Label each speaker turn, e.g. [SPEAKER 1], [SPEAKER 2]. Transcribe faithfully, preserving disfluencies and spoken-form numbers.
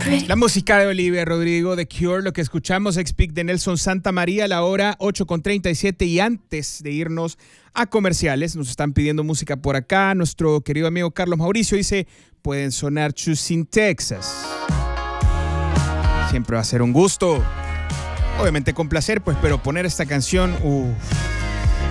[SPEAKER 1] La música de Olivia Rodrigo, The Cure, lo que escuchamos, Speak de Nelson Santamaría, la hora ocho con treinta y siete. Y antes de irnos a comerciales, nos están pidiendo música por acá. Nuestro querido amigo Carlos Mauricio dice, pueden sonar Choosing Texas. Siempre va a ser un gusto. Obviamente con placer, pues, pero poner esta canción, uff.